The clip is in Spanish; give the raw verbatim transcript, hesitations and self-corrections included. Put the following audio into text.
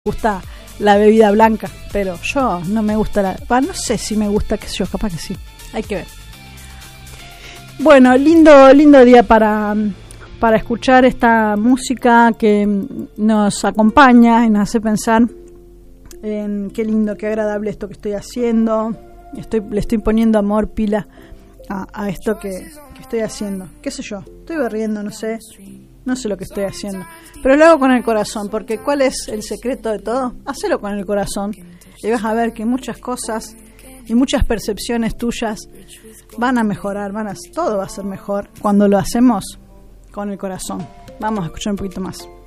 gusta la bebida blanca, pero yo no me gusta la... Bah, no sé si me gusta, qué sé yo, capaz que sí. Hay que ver. Bueno, lindo lindo día para, para escuchar esta música que nos acompaña y nos hace pensar en qué lindo, qué agradable esto que estoy haciendo. Estoy, le estoy poniendo amor, pila a, a esto que, que estoy haciendo. ¿Qué sé yo? Estoy berriendo, no sé. No sé lo que estoy haciendo, pero lo hago con el corazón, porque ¿cuál es el secreto de todo? Hacelo con el corazón y vas a ver que muchas cosas y muchas percepciones tuyas van a mejorar, van a, todo va a ser mejor cuando lo hacemos con el corazón. Vamos a escuchar un poquito más.